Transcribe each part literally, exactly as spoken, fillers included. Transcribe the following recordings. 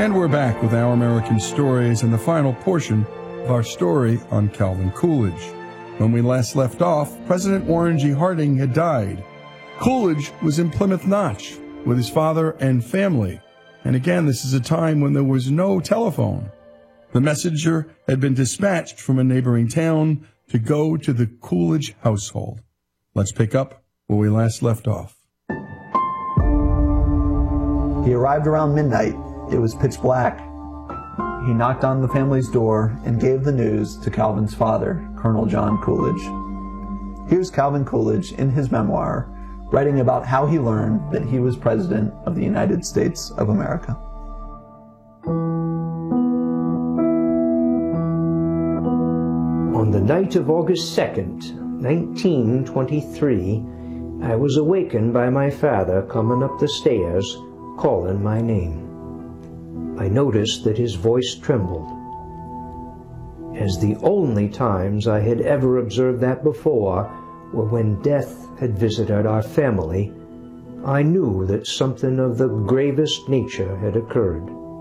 And we're back with Our American Stories and the final portion of our story on Calvin Coolidge. When we last left off, President Warren G. Harding had died. Coolidge was in Plymouth Notch with his father and family. And again, this is a time when there was no telephone. The messenger had been dispatched from a neighboring town to go to the Coolidge household. Let's pick up where we last left off. He arrived around midnight. It was pitch black. He knocked on the family's door and gave the news to Calvin's father, Colonel John Coolidge. Here's Calvin Coolidge in his memoir, writing about how he learned that he was President of the United States of America. On the night of August second, nineteen twenty-three, I was awakened by my father coming up the stairs, calling my name. I noticed that his voice trembled. As the only times I had ever observed that before were when death had visited our family, I knew that something of the gravest nature had occurred.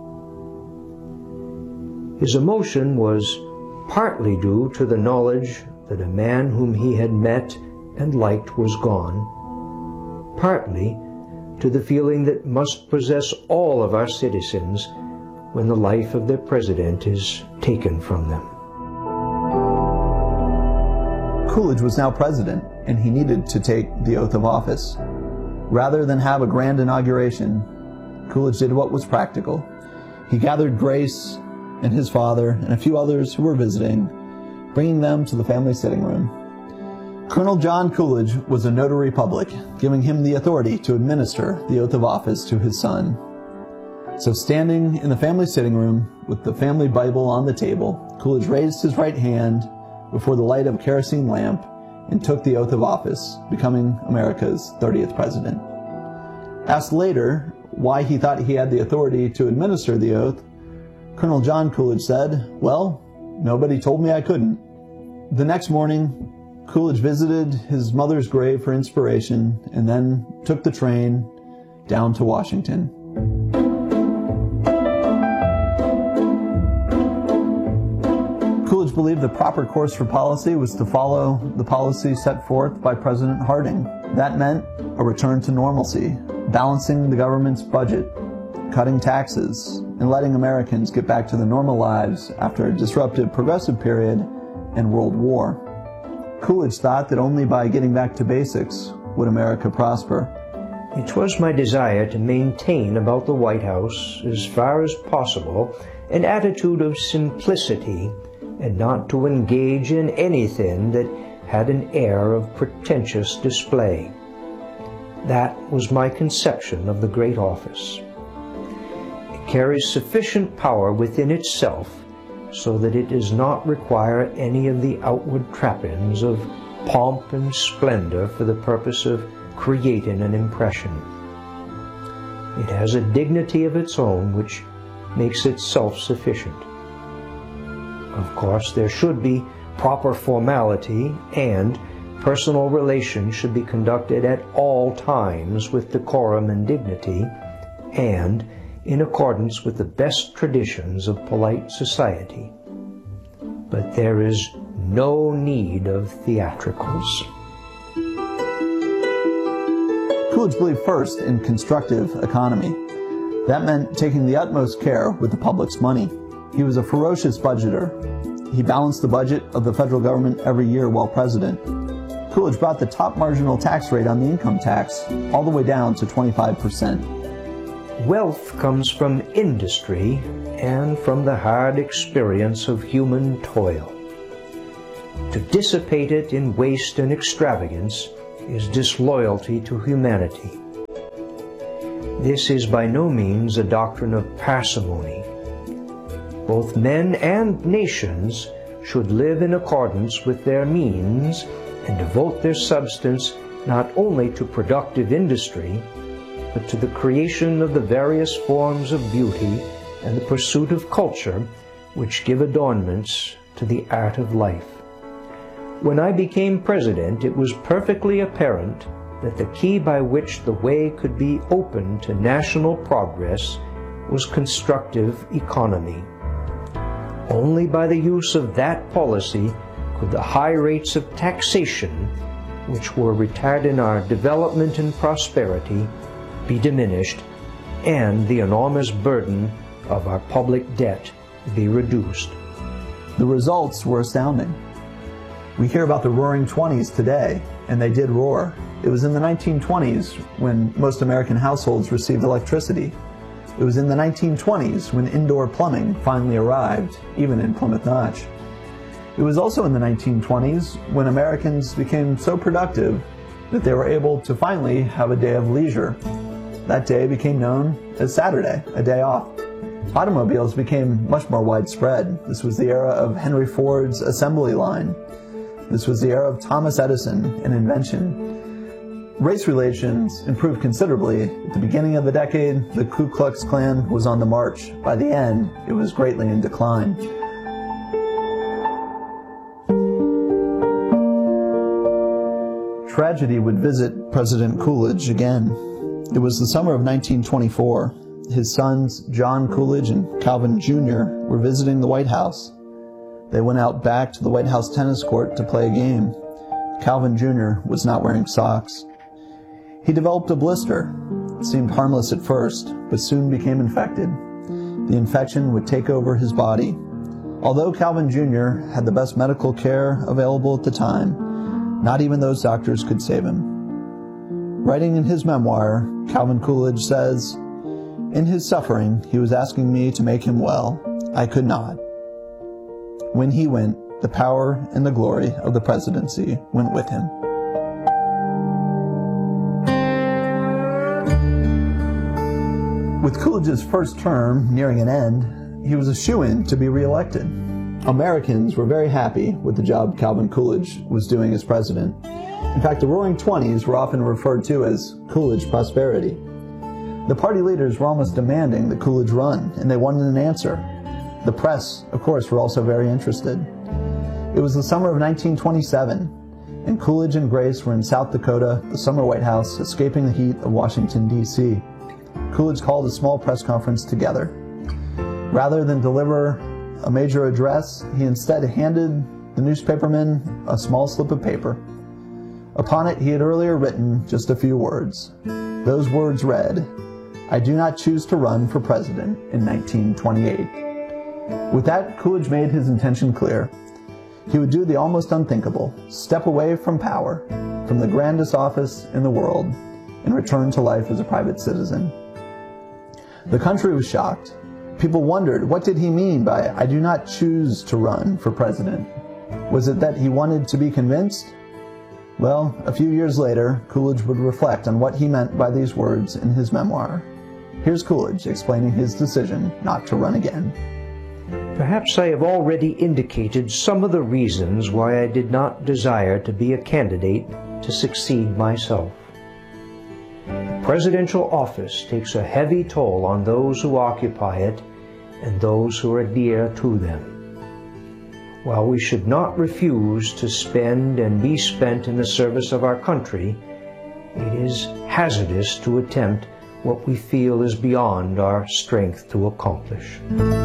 His emotion was partly due to the knowledge that a man whom he had met and liked was gone, partly to the feeling that must possess all of our citizens when the life of their president is taken from them. Coolidge was now president, and he needed to take the oath of office. Rather than have a grand inauguration, Coolidge did what was practical. He gathered Grace and his father and a few others who were visiting, bringing them to the family sitting room. Colonel John Coolidge was a notary public, giving him the authority to administer the oath of office to his son. So standing in the family sitting room with the family Bible on the table, Coolidge raised his right hand before the light of a kerosene lamp and took the oath of office, becoming America's thirtieth president. Asked later why he thought he had the authority to administer the oath, Colonel John Coolidge said, "Well, nobody told me I couldn't." The next morning, Coolidge visited his mother's grave for inspiration and then took the train down to Washington. Coolidge believed the proper course for policy was to follow the policy set forth by President Harding. That meant a return to normalcy, balancing the government's budget, cutting taxes, and letting Americans get back to their normal lives after a disruptive progressive period and World War. Coolidge thought that only by getting back to basics would America prosper. It was my desire to maintain about the White House, as far as possible, an attitude of simplicity and not to engage in anything that had an air of pretentious display. That was my conception of the great office. It carries sufficient power within itself so that it does not require any of the outward trappings of pomp and splendor for the purpose of creating an impression. It has a dignity of its own which makes it self-sufficient. Of course, there should be proper formality, and personal relations should be conducted at all times with decorum and dignity, and in accordance with the best traditions of polite society. But there is no need of theatricals. Coolidge believed first in constructive economy. That meant taking the utmost care with the public's money. He was a ferocious budgeter. He balanced the budget of the federal government every year while president. Coolidge brought the top marginal tax rate on the income tax all the way down to twenty-five percent. Wealth comes from industry and from the hard experience of human toil. To dissipate it in waste and extravagance is disloyalty to humanity. This is by no means a doctrine of parsimony. Both men and nations should live in accordance with their means and devote their substance not only to productive industry, but to the creation of the various forms of beauty and the pursuit of culture which give adornments to the art of life. When I became president, it was perfectly apparent that the key by which the way could be opened to national progress was constructive economy. Only by the use of that policy could the high rates of taxation, which were retarding our development and prosperity, be diminished, and the enormous burden of our public debt be reduced. The results were astounding. We hear about the Roaring Twenties today, and they did roar. It was in the nineteen twenties when most American households received electricity. It was in the nineteen twenties when indoor plumbing finally arrived, even in Plymouth Notch. It was also in the nineteen twenties when Americans became so productive that they were able to finally have a day of leisure. That day became known as Saturday, a day off. Automobiles became much more widespread. This was the era of Henry Ford's assembly line. This was the era of Thomas Edison and invention. Race relations improved considerably. At the beginning of the decade, the Ku Klux Klan was on the march. By the end, it was greatly in decline. Tragedy would visit President Coolidge again. It was the summer of nineteen twenty-four. His sons, John Coolidge and Calvin Junior, were visiting the White House. They went out back to the White House tennis court to play a game. Calvin Junior was not wearing socks. He developed a blister. It seemed harmless at first, but soon became infected. The infection would take over his body. Although Calvin Junior had the best medical care available at the time, not even those doctors could save him. Writing in his memoir, Calvin Coolidge says, "In his suffering, he was asking me to make him well. I could not. When he went, the power and the glory of the presidency went with him." With Coolidge's first term nearing an end, he was a shoo-in to be reelected. Americans were very happy with the job Calvin Coolidge was doing as president. In fact, the Roaring Twenties were often referred to as Coolidge prosperity. The party leaders were almost demanding that Coolidge run, and they wanted an answer. The press, of course, were also very interested. It was the summer of nineteen twenty-seven, and Coolidge and Grace were in South Dakota, the summer White House, escaping the heat of Washington, D C Coolidge called a small press conference together. Rather than deliver a major address, he instead handed the newspaperman a small slip of paper. Upon it, he had earlier written just a few words. Those words read, "I do not choose to run for president in nineteen twenty-eight. With that, Coolidge made his intention clear. He would do the almost unthinkable, step away from power, from the grandest office in the world, and return to life as a private citizen. The country was shocked. People wondered, what did he mean by, "I do not choose to run for president"? Was it that he wanted to be convinced? Well, a few years later, Coolidge would reflect on what he meant by these words in his memoir. Here's Coolidge explaining his decision not to run again. Perhaps I have already indicated some of the reasons why I did not desire to be a candidate to succeed myself. The presidential office takes a heavy toll on those who occupy it and those who are dear to them. While we should not refuse to spend and be spent in the service of our country, it is hazardous to attempt what we feel is beyond our strength to accomplish.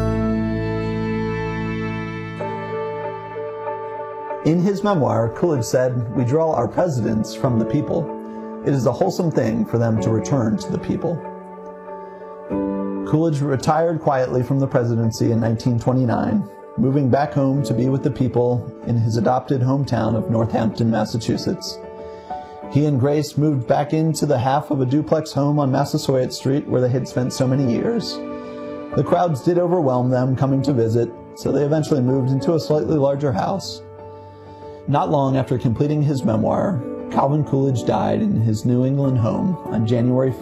In his memoir, Coolidge said, "We draw our presidents from the people. It is a wholesome thing for them to return to the people." Coolidge retired quietly from the presidency in nineteen twenty-nine, moving back home to be with the people in his adopted hometown of Northampton, Massachusetts. He and Grace moved back into the half of a duplex home on Massasoit Street where they had spent so many years. The crowds did overwhelm them coming to visit, so they eventually moved into a slightly larger house. Not long after completing his memoir, Calvin Coolidge died in his New England home on January